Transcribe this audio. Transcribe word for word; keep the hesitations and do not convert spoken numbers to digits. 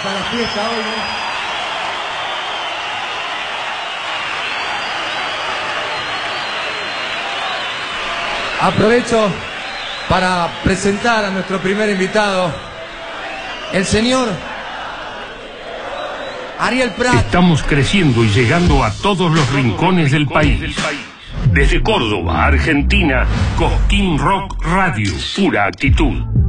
a la fiesta hoy, ¿no? Aprovecho para presentar a nuestro primer invitado, el señor Ariel Prat. Estamos creciendo y llegando a todos los rincones del país. Desde Córdoba, Argentina, Cosquín Rock Radio, pura actitud.